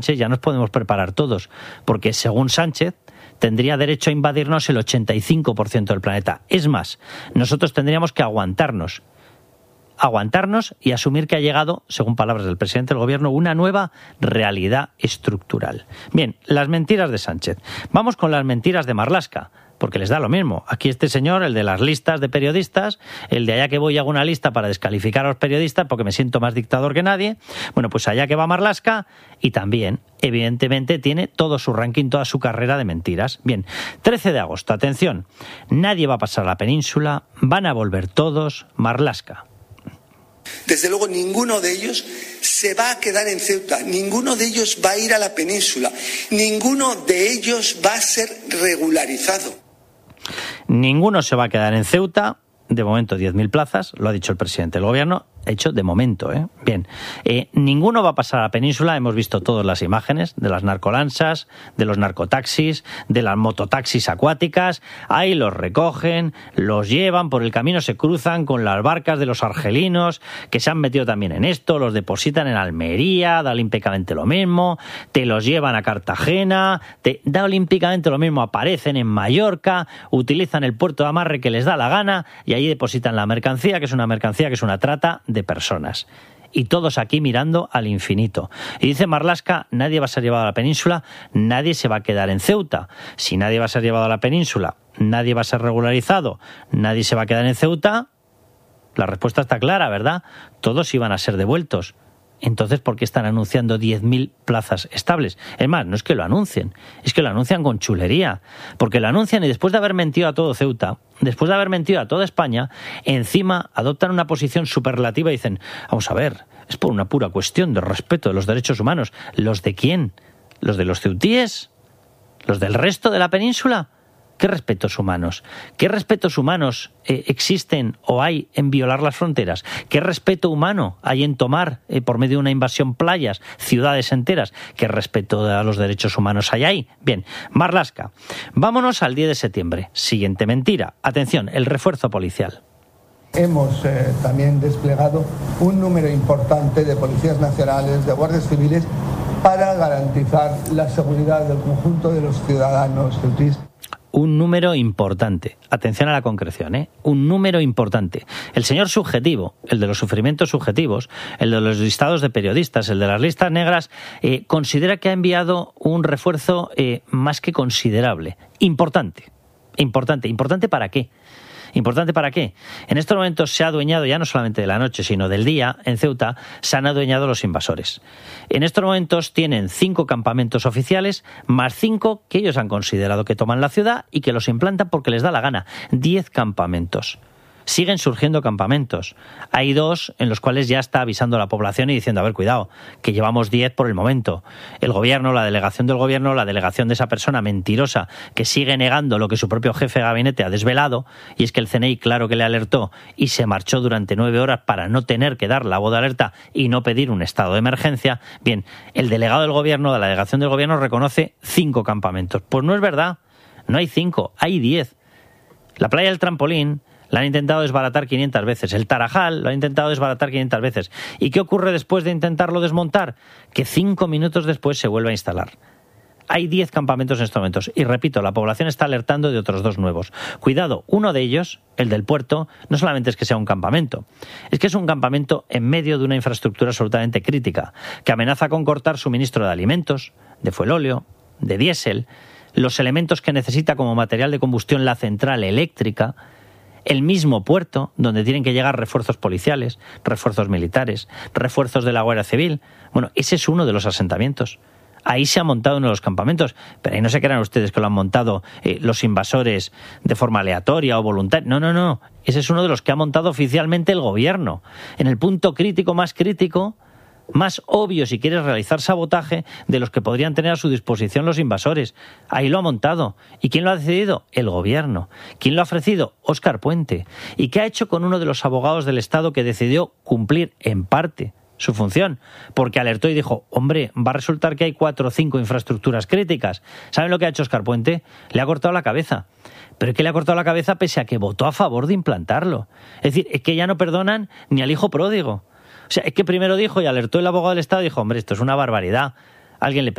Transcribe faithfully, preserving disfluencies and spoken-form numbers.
ya nos podemos preparar todos, porque según Sánchez tendría derecho a invadirnos el ochenta y cinco por ciento del planeta. Es más, nosotros tendríamos que aguantarnos, aguantarnos y asumir que ha llegado, según palabras del presidente del gobierno, una nueva realidad estructural. Bien, las mentiras de Sánchez. Vamos con las mentiras de Marlaska, porque les da lo mismo. Aquí este señor, el de las listas de periodistas, el de allá que voy hago una lista para descalificar a los periodistas porque me siento más dictador que nadie. Bueno, pues allá que va Marlaska y también, evidentemente, tiene todo su ranking, toda su carrera de mentiras. Bien, trece de agosto, atención, nadie va a pasar a la península, van a volver todos, Marlaska. Desde luego ninguno de ellos se va a quedar en Ceuta, ninguno de ellos va a ir a la península, ninguno de ellos va a ser regularizado. Ninguno se va a quedar en Ceuta, de momento diez mil plazas, lo ha dicho el presidente del gobierno, hecho de momento, ¿eh? Bien, eh, ninguno va a pasar a la península, hemos visto todas las imágenes de las narcolanzas, de los narcotaxis, de las mototaxis acuáticas, ahí los recogen, los llevan, por el camino se cruzan con las barcas de los argelinos, que se han metido también en esto, los depositan en Almería, da olímpicamente lo mismo, te los llevan a Cartagena, te da olímpicamente lo mismo, aparecen en Mallorca, utilizan el puerto de amarre que les da la gana y ahí depositan la mercancía, que es una mercancía que es una trata de personas. Y todos aquí mirando al infinito. Y dice Marlaska, nadie va a ser llevado a la península, nadie se va a quedar en Ceuta. Si nadie va a ser llevado a la península, nadie va a ser regularizado, nadie se va a quedar en Ceuta, la respuesta está clara, ¿verdad? Todos iban a ser devueltos. Entonces, ¿por qué están anunciando diez mil plazas estables? Es más, no es que lo anuncien, es que lo anuncian con chulería. Porque lo anuncian y después de haber mentido a todo Ceuta, después de haber mentido a toda España, encima adoptan una posición superlativa y dicen, vamos a ver, es por una pura cuestión de respeto de los derechos humanos. ¿Los de quién? ¿Los de los ceutíes? ¿Los del resto de la península? ¿Qué respetos humanos? ¿Qué respetos humanos eh, existen o hay en violar las fronteras? ¿Qué respeto humano hay en tomar eh, por medio de una invasión playas, ciudades enteras? ¿Qué respeto a los derechos humanos hay ahí? Bien, Marlaska. Vámonos al diez de septiembre. Siguiente mentira. Atención, el refuerzo policial. Hemos eh, también desplegado un número importante de policías nacionales, de guardias civiles, para garantizar la seguridad del conjunto de los ciudadanos ceutíes. Un número importante. Atención a la concreción, ¿eh? Un número importante. El señor subjetivo, el de los sufrimientos subjetivos, el de los listados de periodistas, el de las listas negras, eh, considera que ha enviado un refuerzo eh, más que considerable. Importante. Importante. ¿Importante para qué? ¿Importante para qué? En estos momentos se ha adueñado ya no solamente de la noche, sino del día, en Ceuta, se han adueñado los invasores. En estos momentos tienen cinco campamentos oficiales, más cinco que ellos han considerado que toman la ciudad y que los implantan porque les da la gana. Diez campamentos. Siguen surgiendo campamentos. Hay dos en los cuales ya está avisando a la población y diciendo, a ver, cuidado, que llevamos diez por el momento. El gobierno, la delegación del gobierno, la delegación de esa persona mentirosa que sigue negando lo que su propio jefe de gabinete ha desvelado, y es que el C N I claro que le alertó y se marchó durante nueve horas para no tener que dar la voz de alerta y no pedir un estado de emergencia. Bien, el delegado del gobierno, de la delegación del gobierno, reconoce cinco campamentos. Pues no es verdad, no hay cinco, hay diez. La playa del Trampolín la han intentado desbaratar quinientas veces. El Tarajal lo ha intentado desbaratar quinientas veces. ¿Y qué ocurre después de intentarlo desmontar? Que cinco minutos después se vuelve a instalar. Hay diez campamentos en estos momentos. Y repito, la población está alertando de otros dos nuevos. Cuidado, uno de ellos, el del puerto, no solamente es que sea un campamento, es que es un campamento en medio de una infraestructura absolutamente crítica, que amenaza con cortar suministro de alimentos, de fuelóleo, de diésel, los elementos que necesita como material de combustión la central eléctrica, el mismo puerto donde tienen que llegar refuerzos policiales, refuerzos militares, refuerzos de la Guardia Civil. Bueno, ese es uno de los asentamientos. Ahí se ha montado uno de los campamentos, pero ahí no se crean ustedes que lo han montado eh, los invasores de forma aleatoria o voluntaria. No, no, no. Ese es uno de los que ha montado oficialmente el gobierno. En el punto crítico más crítico, más obvio si quieres realizar sabotaje de los que podrían tener a su disposición los invasores. Ahí lo ha montado. ¿Y quién lo ha decidido? El gobierno. ¿Quién lo ha ofrecido? Óscar Puente. ¿Y qué ha hecho con uno de los abogados del Estado que decidió cumplir en parte su función? Porque alertó y dijo, hombre, va a resultar que hay cuatro o cinco infraestructuras críticas. ¿Saben lo que ha hecho Óscar Puente? Le ha cortado la cabeza. Pero es que le ha cortado la cabeza pese a que votó a favor de implantarlo. Es decir, es que ya no perdonan ni al hijo pródigo. O sea, es que primero dijo y alertó el abogado del Estado y dijo, hombre, esto es una barbaridad. alguien le